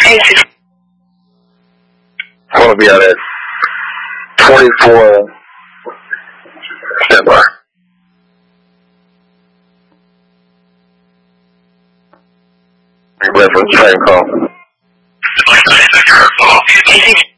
I'm going to be out at 24 standby. Reference, same call.